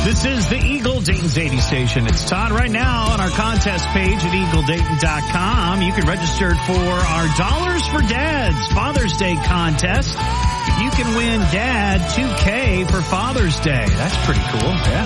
This is the Eagle Dayton's 80 station. It's Todd right now on our contest page at EagleDayton.com. You can register for our Dollars for Dads Father's Day contest. You can win Dad $2K for Father's Day. That's pretty cool. Yeah.